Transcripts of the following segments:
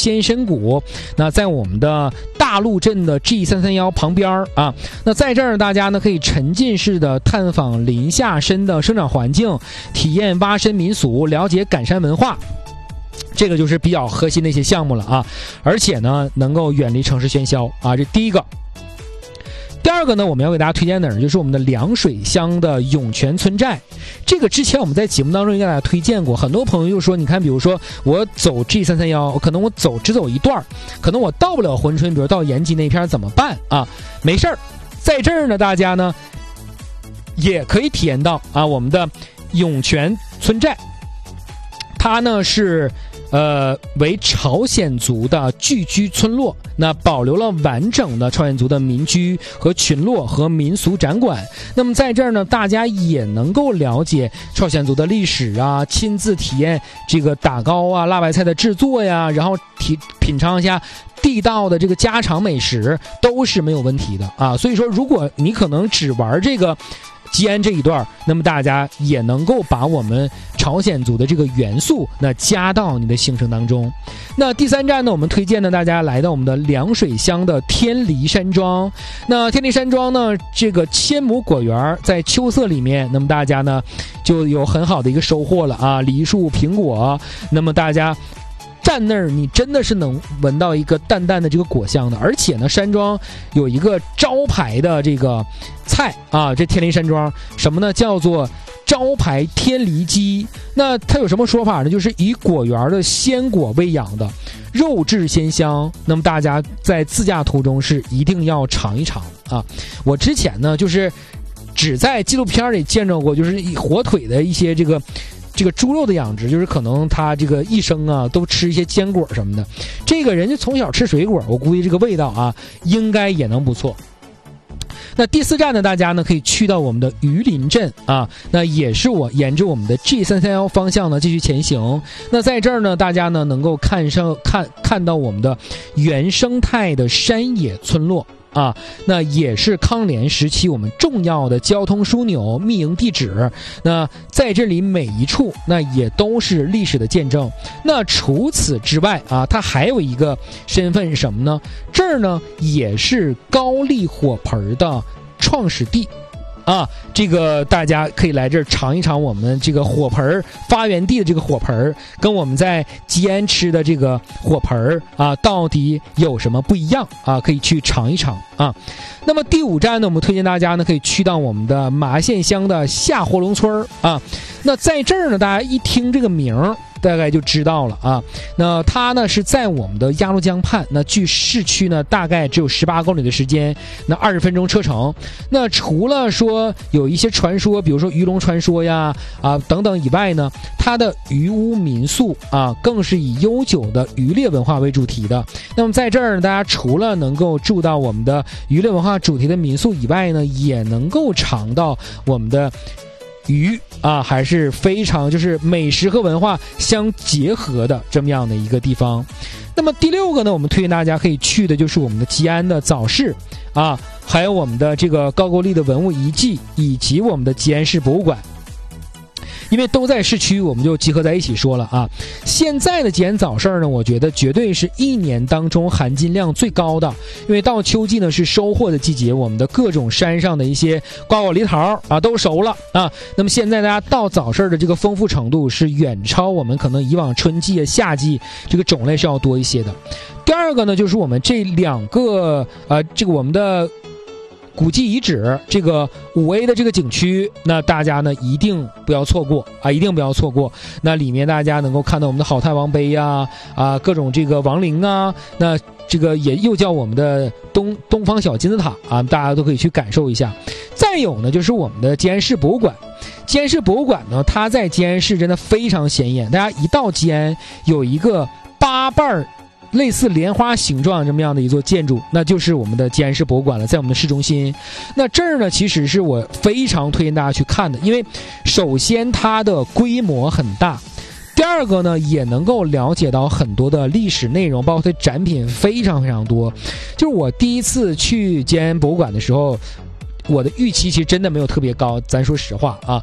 仙参谷，那在我们的大路镇的 G331旁边啊。那在这儿大家呢可以沉浸式的探访林下参的生长环境，体验挖参民俗，了解赶山文化。这个就是比较核心的一些项目了啊，而且呢能够远离城市喧嚣啊，这第一个。第二个呢，我们要给大家推荐的就是我们的凉水乡的涌泉村寨。这个之前我们在节目当中也给大家推荐过，很多朋友就说，你看，比如说我走 G331，可能我只走一段，可能我到不了珲春，比如到延吉那片怎么办啊？没事儿，在这儿呢，大家呢也可以体验到啊我们的涌泉村寨，它呢是为朝鲜族的聚居村落，那保留了完整的朝鲜族的民居和群落和民俗展馆。那么在这儿呢，大家也能够了解朝鲜族的历史啊，亲自体验这个打糕啊、辣白菜的制作呀，然后品尝一下地道的这个家常美食，都是没有问题的啊。所以说，如果你可能只玩这个吉安这一段，那么大家也能够把我们朝鲜族的这个元素那加到你的行程当中。那第三站呢，我们推荐呢大家来到我们的凉水乡的天梨山庄。那天梨山庄呢，这个千亩果园在秋色里面，那么大家呢就有很好的一个收获了啊，梨树苹果，那么大家站那儿，你真的是能闻到一个淡淡的这个果香的。而且呢，山庄有一个招牌的这个菜啊，这天梨山庄什么呢？叫做招牌天梨鸡。那它有什么说法呢？就是以果园的鲜果喂养的，肉质鲜香。那么大家在自驾途中是一定要尝一尝啊！我之前呢，就是只在纪录片里见着过，就是火腿的一些这个猪肉的养殖，就是可能他这个一生啊都吃一些坚果什么的，这个人家从小吃水果，我估计这个味道啊应该也能不错。那第四站呢，大家呢可以去到我们的榆林镇啊，那也是我沿着我们的 G331方向呢继续前行。那在这儿呢，大家呢能够看到我们的原生态的山野村落啊，那也是康联时期我们重要的交通枢纽、密营地址。那在这里每一处那也都是历史的见证。那除此之外啊，它还有一个身份是什么呢？这儿呢也是高丽火盆的创始地啊，这个大家可以来这儿尝一尝我们这个火盆发源地的这个火盆，跟我们在吉安吃的这个火盆啊，到底有什么不一样啊？可以去尝一尝啊。那么第五站呢，我们推荐大家呢可以去到我们的麻县乡的下活龙村啊。那在这儿呢，大家一听这个名儿，大概就知道了啊。那它呢是在我们的鸭绿江畔，那距市区呢大概只有18公里的时间，那20分钟车程。那除了说有一些传说，比如说鱼龙传说呀啊等等以外呢，它的渔屋民宿啊更是以悠久的渔猎文化为主题的。那么在这儿呢，大家除了能够住到我们的渔猎文化主题的民宿以外呢，也能够尝到我们的鱼啊，还是非常就是美食和文化相结合的这么样的一个地方。那么第六个呢，我们推荐大家可以去的就是我们的吉安的早市啊，还有我们的这个高句丽的文物遗迹，以及我们的吉安市博物馆。因为都在市区，我们就集合在一起说了啊。现在的吉安早市呢，我觉得绝对是一年当中含金量最高的，因为到秋季呢是收获的季节，我们的各种山上的一些瓜果梨桃啊都熟了啊。那么现在大家到早市的这个丰富程度是远超我们可能以往春季、夏季这个种类是要多一些的。第二个呢，就是我们这两个这个我们的古迹遗址这个5A 的这个景区，那大家呢一定不要错过啊，一定不要错过。那里面大家能够看到我们的好太王碑呀，各种这个王陵啊，那这个也又叫我们的东方小金字塔啊，大家都可以去感受一下。再有呢，就是我们的吉安市博物馆。吉安市博物馆呢，它在吉安市真的非常显眼，大家一到吉安有一个8瓣类似莲花形状这么样的一座建筑，那就是我们的吉安市博物馆了，在我们的市中心。那这儿呢，其实是我非常推荐大家去看的，因为首先它的规模很大，第二个呢也能够了解到很多的历史内容，包括它展品非常非常多。就是我第一次去吉安博物馆的时候，我的预期其实真的没有特别高，咱说实话啊。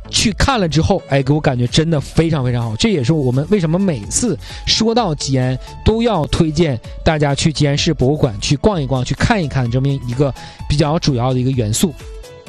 去看了之后，给我感觉真的非常非常好。这也是我们为什么每次说到吉安都要推荐大家去吉安市博物馆去逛一逛，去看一看这么一个比较主要的一个元素。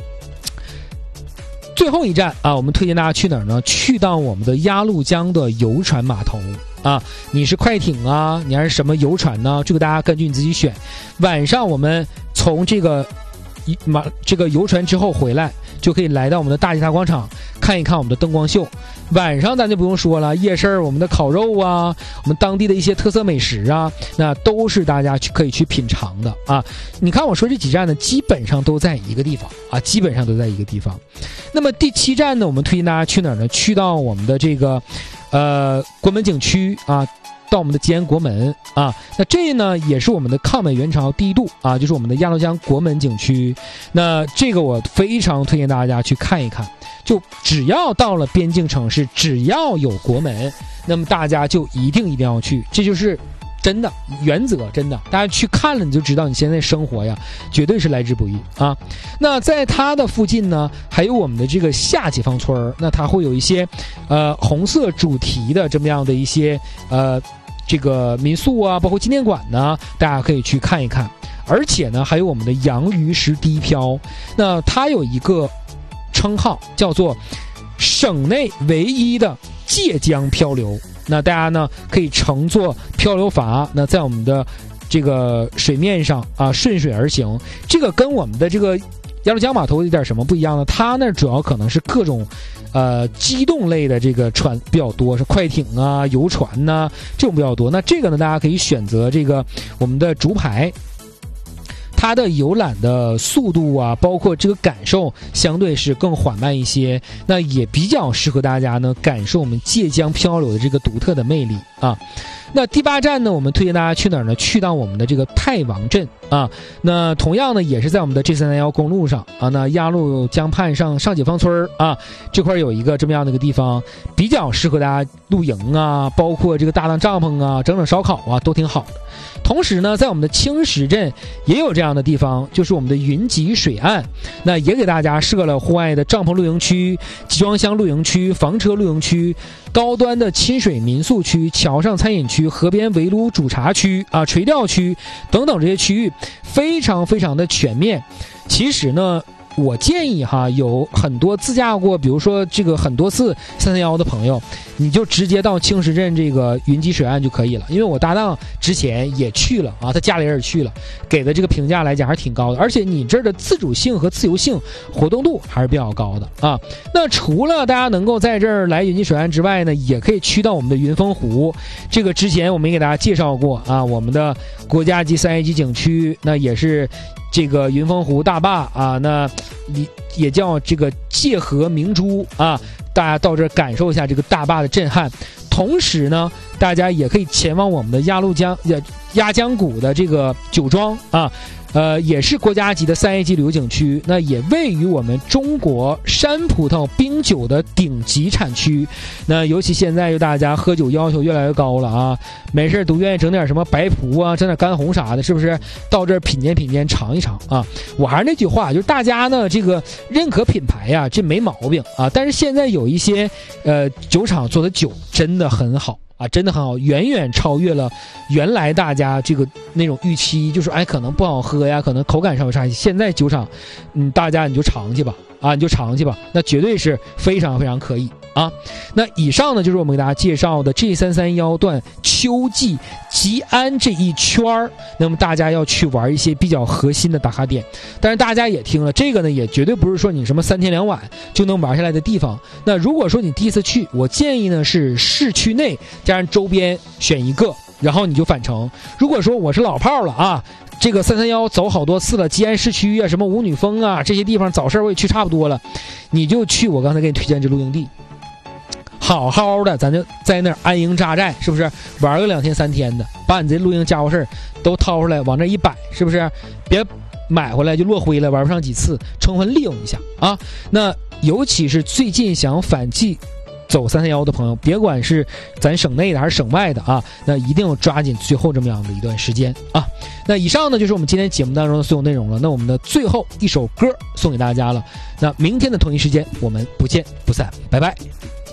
最后一站啊，我们推荐大家去哪儿呢？去到我们的鸭绿江的游船码头啊，你是快艇啊，你还是什么游船呢？这个大家根据你自己选。晚上我们从这个游船之后回来，就可以来到我们的大吉大广场看一看我们的灯光秀。晚上咱就不用说了，夜市我们的烤肉啊，我们当地的一些特色美食啊，那都是大家可以去品尝的啊。你看我说这几站呢，基本上都在一个地方啊，基本上都在一个地方。那么第7站呢，我们推荐大家去哪儿呢？去到我们的这个国门景区啊，到我们的吉安国门啊，那这呢也是我们的抗美援朝第1渡啊，就是我们的鸭绿江国门景区。那这个我非常推荐大家去看一看，就只要到了边境城市，只要有国门，那么大家就一定要去，这就是真的原则，真的大家去看了你就知道你现在生活呀绝对是来之不易啊。那在它的附近呢还有我们的这个下解放村，那它会有一些红色主题的这么样的一些这个民宿啊，包括纪念馆呢，大家可以去看一看。而且呢还有我们的洋鱼石低漂，那它有一个称号叫做省内唯一的借江漂流，那大家呢可以乘坐漂流筏，那在我们的这个水面上啊顺水而行。这个跟我们的这个鸭绿江码头有点什么不一样呢？它那主要可能是各种机动类的这个船比较多，是快艇啊、游船呐，这种比较多。那这个呢，大家可以选择这个我们的竹排。它的游览的速度啊，包括这个感受相对是更缓慢一些，那也比较适合大家呢感受我们借江漂流的这个独特的魅力啊。那第8站呢，我们推荐大家去哪儿呢？去到我们的这个太王镇啊。那同样呢，也是在我们的 G331公路上啊。那鸭绿江畔上解放村啊，这块有一个这么样的一个地方，比较适合大家露营啊，包括这个搭档帐篷啊，整烧烤啊，都挺好的。同时呢，在我们的青石镇也有这样的地方，就是我们的云集水岸，那也给大家设了户外的帐篷露营区、集装箱露营区、房车露营区、高端的亲水民宿区、桥上餐饮区、河边围炉煮茶区啊、垂钓区等等，这些区域非常非常的全面。其实呢，我建议哈，有很多自驾过，比如说这个很多次331的朋友，你就直接到青石镇这个云集水岸就可以了。因为我搭档之前也去了啊，他家里人也去了，给的这个评价来讲还是挺高的。而且你这儿的自主性和自由性、活动度还是比较高的啊。那除了大家能够在这儿来云集水岸之外呢，也可以去到我们的云峰湖。这个之前我们也给大家介绍过啊，我们的国家级3A级景区，那也是这个云峰湖大坝啊，那也叫这个界河明珠啊，大家到这儿感受一下这个大坝的震撼。同时呢，大家也可以前往我们的鸭江谷的这个酒庄啊，也是国家级的3A级旅游景区，那也位于我们中国山葡萄冰酒的顶级产区。那尤其现在大家喝酒要求越来越高了啊，没事都愿意整点什么白葡啊，整点干红啥的，是不是？到这儿品鉴品鉴，尝一尝啊。我还是那句话，就是大家呢这个认可品牌呀，这没毛病啊。但是现在有一些酒厂做的酒真的很好啊，真的很好，远远超越了原来大家这个那种预期，就是可能不好喝呀，可能口感稍微差一些。现在酒厂，大家你就尝去吧啊，你就尝去吧，那绝对是非常非常可以啊。那以上呢就是我们给大家介绍的 G331段秋季吉安这一圈儿，那么大家要去玩一些比较核心的打卡点。但是大家也听了，这个呢也绝对不是说你什么3天2晚就能玩下来的地方。那如果说你第一次去，我建议呢是市区内加上周边选一个，然后你就返程。如果说我是老炮了啊，这个331走好多次了，吉安市区啊，什么五女峰啊，这些地方早市我也去差不多了，你就去我刚才给你推荐这露营地，好好的咱就在那儿安营扎寨，是不是？玩个2天3天的，把你这露营家伙事都掏出来往这一摆，是不是？别买回来就落灰了，玩不上几次，充分利用一下啊。那尤其是最近想反季走331的朋友，别管是咱省内的还是省外的啊，那一定要抓紧最后这么样的一段时间啊。那以上呢就是我们今天节目当中的所有内容了。那我们的最后一首歌送给大家了。那明天的同一时间我们不见不散，拜拜。